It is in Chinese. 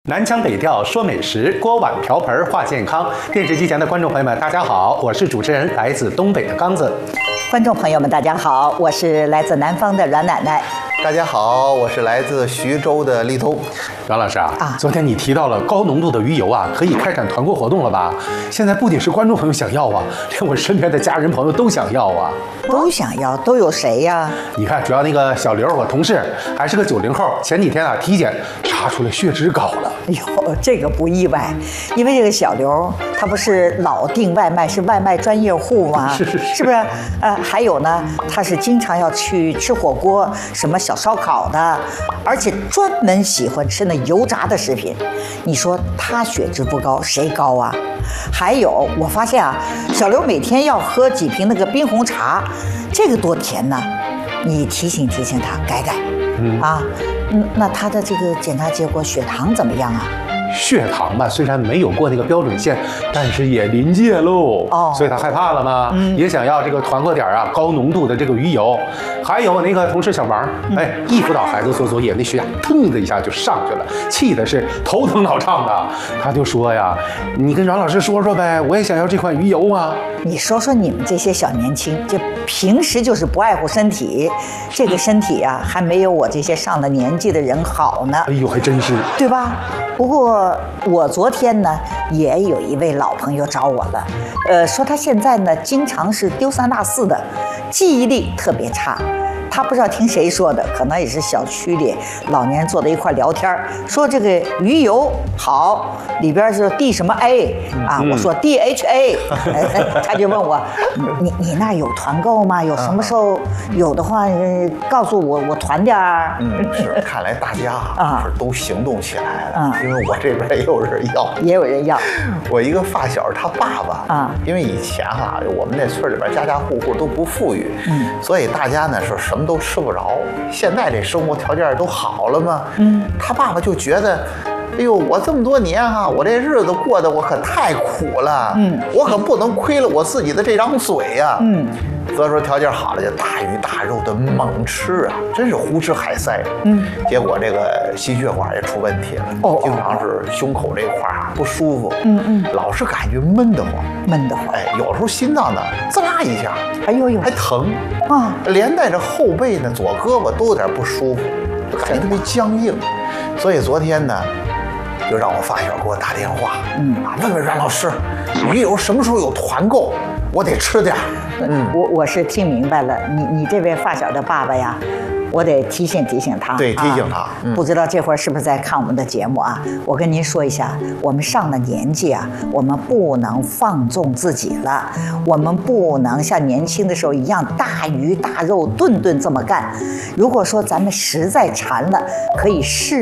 南腔北调说美食，锅碗瓢盆话健康。电视机前的观众朋友们，大家好，我是主持人来自东北的刚子。 观众朋友们，大家好，我是来自南方的阮奶奶。 大家好，我是来自徐州的立通。 阮老师昨天你提到了高浓度的鱼油可以开展团购活动了吧？现在不仅是观众朋友想要连我身边的家人朋友都想要都想要，都有谁呀？ 你看，主要那个小刘，我同事还是个90后，前几天体检查出来血脂高了。 哎呦，这个不意外，因为这个小刘他不是老订外卖，是外卖专业户吗？是不是？还有呢，他是经常要去吃火锅，什么小烧烤的，而且专门喜欢吃那油炸的食品。你说他血脂不高，谁高啊？还有，我发现小刘每天要喝几瓶那个冰红茶，这个多甜呢！你提醒提醒他改改。那他的这个检查结果血糖怎么样啊？ 血糖吧，虽然没有过那个标准线，但是也临界喽。所以他害怕了嘛，也想要这个团购点高浓度的这个鱼油。还有那个同事小王，一辅导孩子做作业，那血压腾的一下就上去了，气的是头疼脑胀的。他就说呀，你跟阮老师说说呗，我也想要这款鱼油啊。 你说说你们这些小年轻，这平时就是不爱护身体，这个身体还没有我这些上了年纪的人好呢。 哎呦，还真是， 对吧？不过我昨天呢，也有一位老朋友找我了，说他现在呢，经常是丢三落四的，记忆力特别差。他不知道听谁说的，可能也是小区里老年人坐在一块聊天，说这个鱼油好，里边是 D 什么 A 我说 DHA， 他就问我，你那有团购吗？有什么时候有的话，告诉我，我团点儿。 是，看来大家都行动起来了，因为我这边也有人要， 也有人要。 我一个发小，他爸爸因为以前我们那村里边家家户户都不富裕，所以大家呢是什么都吃不着。现在这生活条件都好了嘛，他爸爸就觉得，哎呦，我这么多年我这日子过得我可太苦了，我可不能亏了我自己的这张嘴呀，所以说条件好了就大鱼大肉的猛吃真是胡吃海塞，结果这个心血管也出问题了，经常是胸口这块不舒服，老是感觉闷得慌，有时候心脏呢滋啦一下，哎呦还疼连带着后背呢左胳膊都有点不舒服，就感觉特别僵硬，所以昨天呢就让我发小给我打电话，问问阮老师，鱼油什么时候有团购，我得吃点。 我是听明白了，你这位发小的爸爸呀，我得提醒提醒他。 对，提醒他。 不知道这会儿是不是在看我们的节目我跟您说一下，我们上了年纪我们不能放纵自己了，我们不能像年轻的时候一样大鱼大肉顿顿这么干。如果说咱们实在馋了，可以试